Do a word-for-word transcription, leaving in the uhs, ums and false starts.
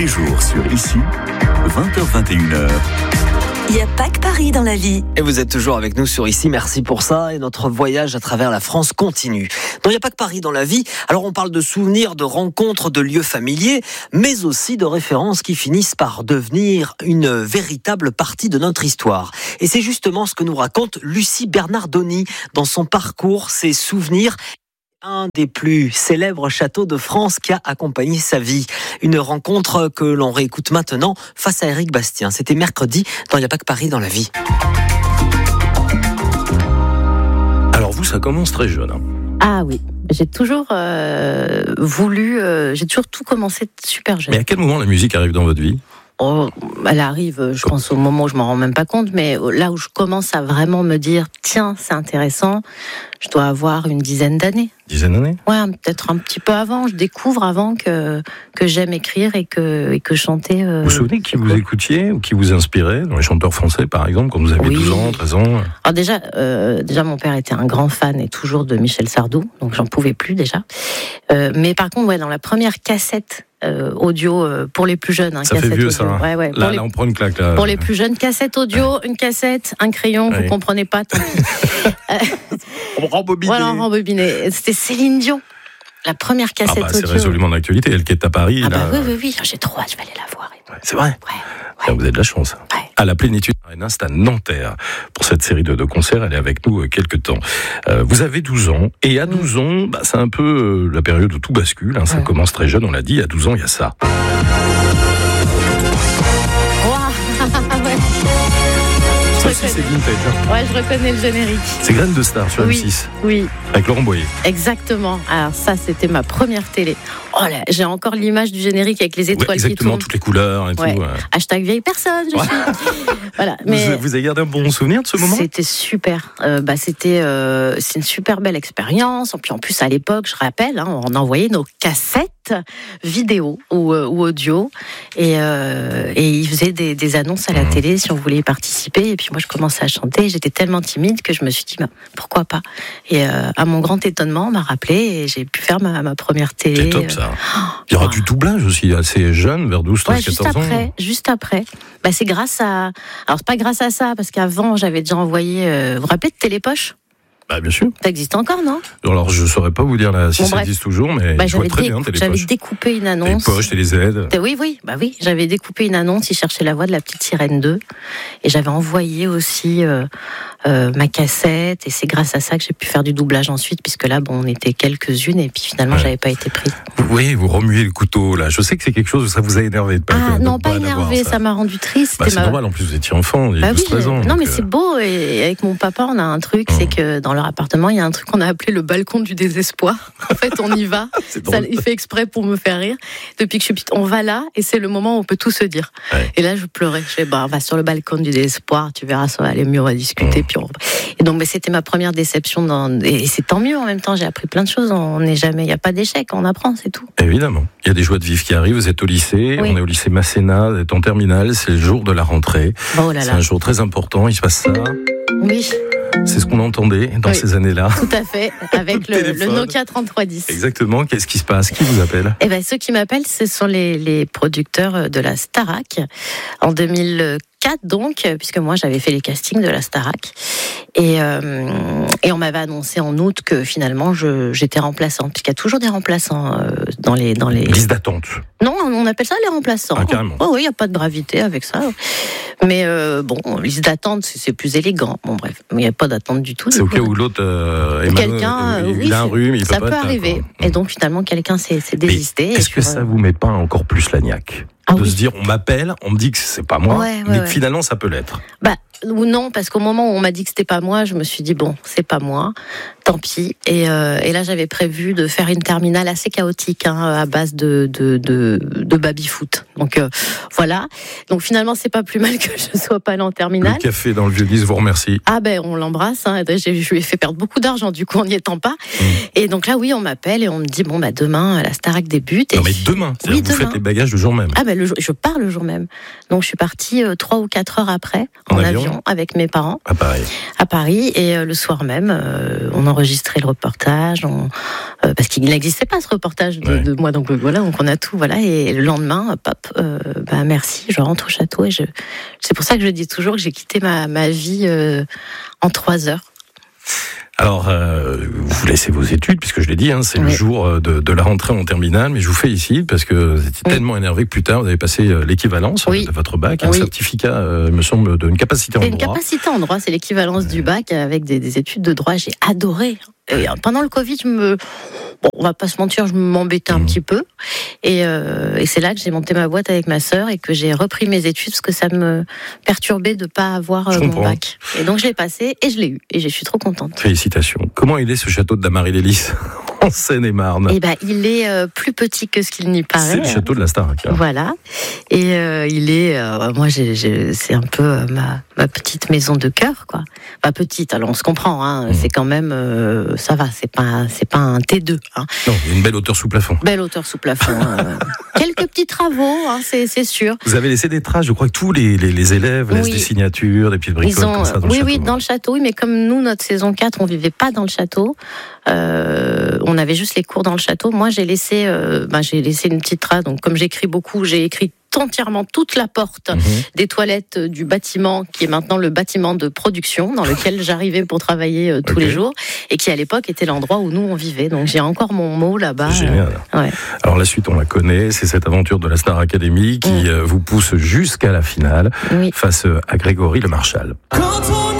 les jours sur Ici, vingt heures vingt et une heures. Il n'y a pas que Paris dans la vie. Et vous êtes toujours avec nous sur Ici, merci pour ça. Et notre voyage à travers la France continue. Non, il n'y a pas que Paris dans la vie. Alors on parle de souvenirs, de rencontres, de lieux familiers, mais aussi de références qui finissent par devenir une véritable partie de notre histoire. Et c'est justement ce que nous raconte Lucie Bernardoni dans son parcours, ses souvenirs. Un des plus célèbres châteaux de France qui a accompagné sa vie. Une rencontre que l'on réécoute maintenant face à Éric Bastien. C'était mercredi dans Il n'y a pas que Paris dans la vie. Alors vous, ça commence très jeune. Hein. Ah oui, j'ai toujours euh, voulu, euh, j'ai toujours tout commencé super jeune. Mais à quel moment la musique arrive dans votre vie ? Oh, elle arrive, je pense, au moment où je m'en rends même pas compte, mais là où je commence à vraiment me dire, tiens, c'est intéressant, je dois avoir une dizaine d'années. Dizaine d'années ? Ouais, peut-être un petit peu avant. Je découvre avant que que j'aime écrire et que et que chanter. Euh, vous vous souvenez qui vous écoutiez ou qui vous inspirait dans les chanteurs français, par exemple, quand vous aviez oui. douze ans, treize ans ? Alors déjà, euh, déjà mon père était un grand fan et toujours de Michel Sardou, donc j'en pouvais plus déjà. Euh, mais par contre, ouais, dans la première cassette. Euh, audio euh, pour les plus jeunes. Hein, ça fait vieux audio. ça. Hein. Ouais, ouais. Là, les... là, on prend une claque. Là. Pour les plus jeunes, cassette audio, ouais. Une cassette, un crayon, ouais. Vous comprenez pas. Tant pis. On rembobiné. Voilà, on rembobiné. C'était Céline Dion. La première cassette ah bah, audio. C'est résolument d'actualité. Elle qui est à Paris. Ah là... bah oui, oui, oui. J'ai trop hâte, je vais aller la voir. Ouais, c'est vrai. Ouais. Ouais. Vous avez de la chance. Ouais. À la Plénitude Arena, c'est à Nanterre. Pour cette série de, de concerts, elle est avec nous euh, quelques temps. Euh, vous avez douze ans. Et à douze mmh. ans, bah, c'est un peu euh, la période où tout bascule. Hein, ça mmh. commence très jeune, on l'a dit. À douze ans, il y a ça. Ça aussi, c'est vintage. Hein. Ouais, je reconnais le générique. C'est Graines de Star sur oui, M six. Oui. Avec Laurent Boyer. Exactement. Alors ça, c'était ma première télé. Oh là, j'ai encore l'image du générique avec les étoiles ouais, exactement, qui tournent. Toutes les couleurs et ouais. tout. Ouais. Hashtag vieille personne, je ouais. suis. Voilà. Mais vous, vous avez gardé un bon souvenir de ce moment ? C'était super. Euh, bah, c'était, euh, c'est une super belle expérience. Et puis en plus, à l'époque, je rappelle, hein, on envoyait nos cassettes vidéo ou, euh, ou audio et, euh, et ils faisaient des, des annonces à la mmh. télé si on voulait y participer. Et puis moi, je commençais à chanter. J'étais tellement timide que je me suis dit, bah, pourquoi pas ? Et euh, à mon grand étonnement, on m'a rappelé et j'ai pu faire ma, ma première télé. C'est top ça. Il y aura oh. du doublage aussi, assez jeune, vers douze, treize, ouais, juste quatorze après, ans. Juste après. Bah, c'est grâce à... Alors, c'est pas grâce à ça, parce qu'avant, j'avais déjà envoyé... Euh... Vous vous rappelez de Télépoche ? Bah, bien sûr. Ça existe encore, non ? Alors, je ne saurais pas vous dire là, si bon, ça bref. existe toujours, mais bah, je vois très décou- bien Télépoche. J'avais découpé une annonce. Télépoche, Télé-Z. Oui, oui, bah oui. J'avais découpé une annonce, ils cherchaient la voix de la petite sirène deux. Et j'avais envoyé aussi euh, euh, ma cassette. Et c'est grâce à ça que j'ai pu faire du doublage ensuite, puisque là, bon, on était quelques-unes, et puis finalement, ouais. j'avais pas été prise. Oui, vous remuez le couteau, là. Je sais que c'est quelque chose où ça vous a énervé de pas Ah, de non, pas, pas énervé, ça. ça m'a rendu triste. Bah, c'est ma... normal, en plus, vous étiez enfant, il y a bah douze treize oui, ans. Non, mais euh... c'est beau, et avec mon papa, on a un truc, mmh. c'est que dans leur appartement, il y a un truc qu'on a appelé le balcon du désespoir. En fait, on y va. Ça, il fait exprès pour me faire rire. Depuis que je suis petite, on va là, et c'est le moment où on peut tout se dire. Ouais. Et là, je pleurais. Je fais, bah, on va sur le balcon du désespoir, tu verras, ça va aller mieux, on va discuter. Mmh. Puis on... Et donc, mais c'était ma première déception. Dans... Et c'est tant mieux en même temps, j'ai appris plein de choses. On n'est jamais, il n'y a pas d'échec, on apprend, c'est tout. Évidemment. Il y a des joies de vivre qui arrivent. Vous êtes au lycée, oui. On est au lycée Masséna, vous êtes en terminale, c'est le jour de la rentrée. Oh là là. C'est un jour très important, il se passe ça. Oui. C'est ce qu'on entendait dans oui, ces années-là. Tout à fait, avec le, le Nokia trente-trois dix. Exactement. Qu'est-ce qui se passe ? Qui vous appelle ? Eh ben, ceux qui m'appellent, ce sont les, les producteurs de la Starac en deux mille quatre, donc, puisque moi j'avais fait les castings de la Starac. Et, euh, et on m'avait annoncé en août que finalement je, j'étais remplaçante, puisqu'il y a toujours des remplaçants euh, dans les dans les liste d'attente. Non, on appelle ça les remplaçants. Ah, carrément. Oh oui, il y a pas de gravité avec ça. Mais euh, bon, liste d'attente, c'est, c'est plus élégant. Bon bref, il n'y a pas d'attente du tout. C'est au cas où l'autre euh, Emmanuel, quelqu'un, euh, il oui, a un rhume, il ça peut, peut pas arriver. être, et donc finalement quelqu'un s'est, s'est désisté. Mais est-ce que ça vous met pas encore plus la niaque ? Ah, de oui. se dire, on m'appelle, on me dit que c'est pas moi, ouais, ouais, mais ouais. finalement ça peut l'être. Bah ou non, parce qu'au moment où on m'a dit que c'était pas moi, je me suis dit bon, c'est pas moi, tant pis. Et, euh, et là, j'avais prévu de faire une terminale assez chaotique, hein, à base de de de, de baby-foot. Donc euh, voilà. Donc finalement, c'est pas plus mal que je sois pas allée en terminale. Le café dans le Vieux-Lys vous remercie. Ah ben, on l'embrasse. Hein, je lui ai fait perdre beaucoup d'argent du coup en n'y étant pas. Mmh. Et donc là, oui, on m'appelle et on me dit bon bah demain la Starac débute. Non et mais demain, oui, vous demain. faites les bagages le jour même. Ah ben le jour, je pars le jour même. Donc je suis partie euh, trois ou quatre heures après en, en avion. avion avec mes parents. À Paris. À Paris et euh, le soir même, euh, on enregistrait le reportage, on, euh, parce qu'il n'existait pas ce reportage de, ouais. de moi, donc voilà, donc on a tout, voilà, et le lendemain, hop, hop, euh, bah merci, je rentre au château et je. C'est pour ça que je dis toujours que j'ai quitté ma ma vie euh, en trois heures. Alors, euh, vous laissez vos études, puisque je l'ai dit, hein, c'est oui. le jour de, de la rentrée en terminale, mais je vous fais ici, parce que vous étiez oui. tellement énervé que plus tard, vous avez passé l'équivalence oui. de votre bac, un oui. certificat, euh, il me semble, d'une capacité en c'est droit. C'est une capacité en droit, c'est l'équivalence ouais. du bac avec des, des études de droit. J'ai adoré. Et pendant le Covid, je me... Bon, on va pas se mentir, je m'embêtais un mmh. petit peu. Et, euh, et c'est là que j'ai monté ma boîte avec ma sœur et que j'ai repris mes études parce que ça me perturbait de pas avoir euh, mon bac. Et donc je l'ai passé et je l'ai eu. Et je suis trop contente. Félicitations. Comment il est ce château de Damary-lès-Lys en Seine-et-Marne? Eh ben, il est euh, plus petit que ce qu'il n'y paraît. C'est le château de la Starac. Hein. Voilà. Et euh, il est, euh, moi, j'ai, j'ai, c'est un peu euh, ma, ma petite maison de cœur, quoi. Pas petite, alors on se comprend. Hein, mmh. C'est quand même, euh, ça va. C'est pas, c'est pas un T deux. Hein. Non, il y a une belle hauteur sous plafond. Belle hauteur sous plafond. euh, quelques petits travaux, hein, c'est, c'est sûr. Vous avez laissé des traces. Je crois que tous les, les, les élèves laissent oui. des signatures, des petites bricoles ont, comme ça dans oui, le château. Oui, oui, dans le château. Oui, mais comme nous, notre saison quatre, on vivait pas dans le château. Euh, on avait juste les cours dans le château. Moi, j'ai laissé, euh, ben, j'ai laissé une petite trace. Donc, comme j'écris beaucoup, j'ai écrit entièrement toute la porte mmh. des toilettes du bâtiment qui est maintenant le bâtiment de production dans lequel j'arrivais pour travailler euh, tous okay. les jours et qui à l'époque était l'endroit où nous on vivait. Donc j'ai encore mon mot là-bas. Génial. Euh, ouais. Alors la suite on la connaît, c'est cette aventure de la Star Academy qui mmh. euh, vous pousse jusqu'à la finale oui. face à Grégory Le Marchal. Quand on